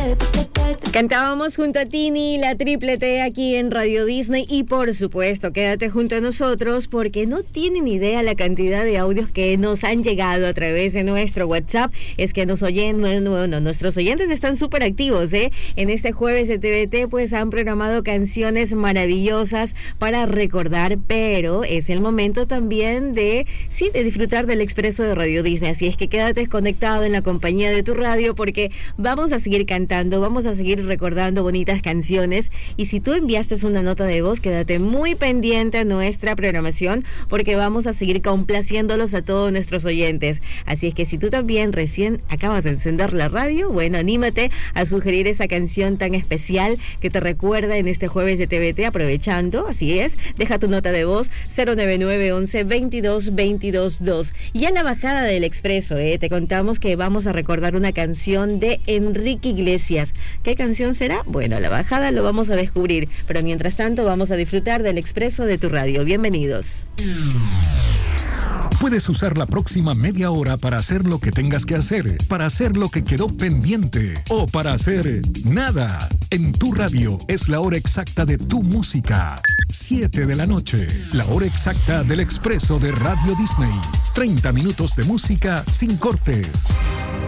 Cantábamos junto a Tini, la Triple T aquí en Radio Disney y por supuesto quédate junto a nosotros porque no tienen idea la cantidad de audios que nos han llegado a través de nuestro WhatsApp. Es que nuestros oyentes están súper activos, En este jueves de TVT pues han programado canciones maravillosas para recordar, pero es el momento también de disfrutar del expreso de Radio Disney. Así es que quédate conectado en la compañía de tu radio porque vamos a seguir cantando, vamos a seguir recordando bonitas canciones y si tú enviaste una nota de voz, quédate muy pendiente a nuestra programación porque vamos a seguir complaciéndolos a todos nuestros oyentes. Así es que si tú también recién acabas de encender la radio, bueno, anímate a sugerir esa canción tan especial que te recuerda en este jueves de TVT, aprovechando, así es, deja tu nota de voz 099 11 22 22 2. Y en la bajada del expreso, te contamos que vamos a recordar una canción de Enrique Iglesias. ¿Qué canción será? Bueno, a la bajada lo vamos a descubrir, pero mientras tanto vamos a disfrutar del expreso de tu radio. Bienvenidos. Puedes usar la próxima media hora para hacer lo que tengas que hacer, para hacer lo que quedó pendiente o para hacer nada. En tu radio es la hora exacta de tu música. 7 de la noche, la hora exacta del expreso de Radio Disney. 30 minutos de música sin cortes.